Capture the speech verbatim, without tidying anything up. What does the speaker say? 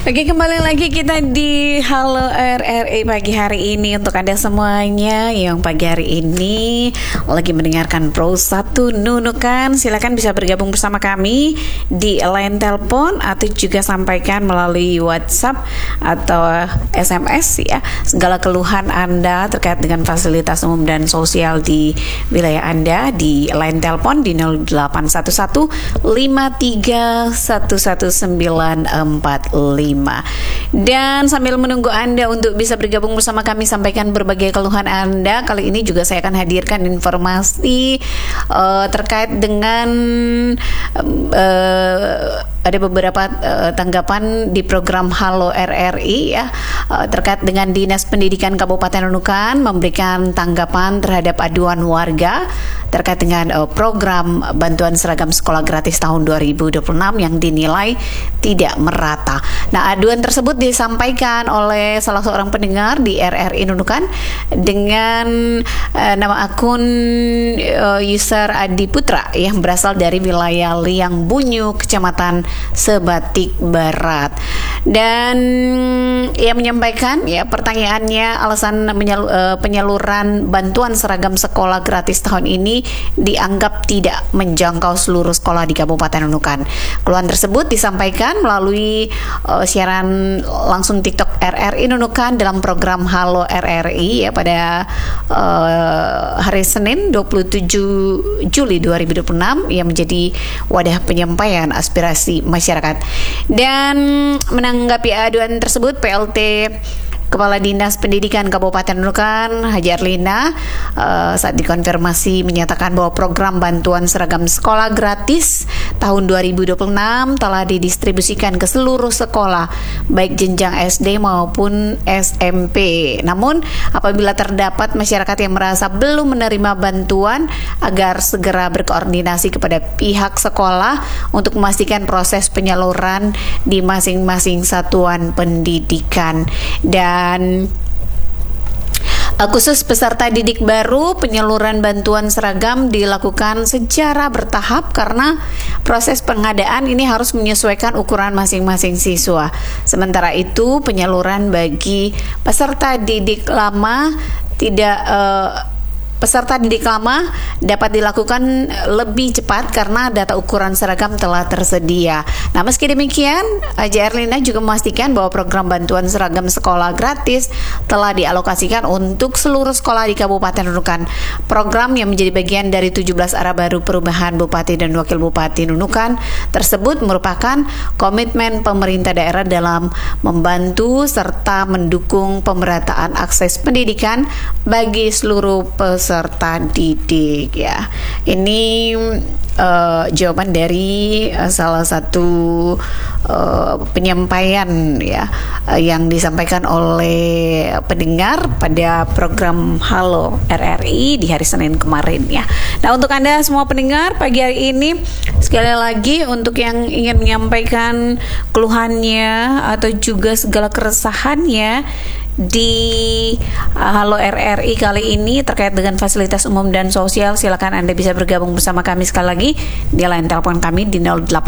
Oke, kembali lagi kita di Halo R R I pagi hari ini. Untuk Anda semuanya yang pagi hari ini lagi mendengarkan Pro satu Nunukan, silakan bisa bergabung bersama kami di line telepon atau juga sampaikan melalui WhatsApp atau S M S ya, segala keluhan Anda terkait dengan fasilitas umum dan sosial di wilayah Anda di line telepon di nol delapan satu satu lima tiga satu satu sembilan empat lima. Dan sambil menunggu Anda untuk bisa bergabung bersama kami sampaikan berbagai keluhan Anda, kali ini juga saya akan hadirkan informasi uh, terkait dengan uh, ada beberapa uh, tanggapan di program Halo R R I ya, uh, terkait dengan Dinas Pendidikan Kabupaten Nunukan memberikan tanggapan terhadap aduan warga terkait dengan uh, program bantuan seragam sekolah gratis tahun dua ribu dua puluh enam yang dinilai tidak merata. Nah, aduan tersebut disampaikan oleh salah seorang pendengar di R R I Nunukan dengan uh, nama akun uh, user Adi Putra yang berasal dari wilayah Liang Bunyu, Kecamatan Sebatik Barat. Dan ia menyampaikan ya pertanyaannya, alasan menyal, uh, penyaluran bantuan seragam sekolah gratis tahun ini dianggap tidak menjangkau seluruh sekolah di Kabupaten Nunukan. Keluhan tersebut disampaikan melalui uh, siaran langsung TikTok R R I Nunukan dalam program Halo R R I ya pada uh, hari Senin dua puluh tujuh Juli dua ribu dua puluh enam yang menjadi wadah penyampaian aspirasi masyarakat. Dan menanggapi aduan tersebut, P L T Kepala Dinas Pendidikan Kabupaten Nunukan Haji Arlina uh, saat dikonfirmasi menyatakan bahwa program bantuan seragam sekolah gratis tahun dua ribu dua puluh enam telah didistribusikan ke seluruh sekolah baik jenjang S D maupun S M P. Namun apabila terdapat masyarakat yang merasa belum menerima bantuan agar segera berkoordinasi kepada pihak sekolah untuk memastikan proses penyaluran di masing-masing satuan pendidikan. Dan Dan khusus peserta didik baru, penyaluran bantuan seragam dilakukan secara bertahap karena proses pengadaan ini harus menyesuaikan ukuran masing-masing siswa. Sementara itu, penyaluran bagi peserta didik lama tidak uh, Peserta didik lama dapat dilakukan lebih cepat karena data ukuran seragam telah tersedia. Nah, meski demikian, Haji Erlina juga memastikan bahwa program bantuan seragam sekolah gratis telah dialokasikan untuk seluruh sekolah di Kabupaten Nunukan. Program yang menjadi bagian dari tujuh belas arah baru perubahan Bupati dan Wakil Bupati Nunukan tersebut merupakan komitmen pemerintah daerah dalam membantu serta mendukung pemerataan akses pendidikan bagi seluruh peserta serta didik ya. Ini uh, jawaban dari uh, salah satu uh, penyampaian ya uh, yang disampaikan oleh pendengar pada program Halo R R I di hari Senin kemarin ya. Nah, untuk Anda semua pendengar pagi hari ini, sekali lagi untuk yang ingin menyampaikan keluhannya atau juga segala keresahannya di Halo R R I kali ini terkait dengan fasilitas umum dan sosial, silakan Anda bisa bergabung bersama kami sekali lagi di line telepon kami di nol delapan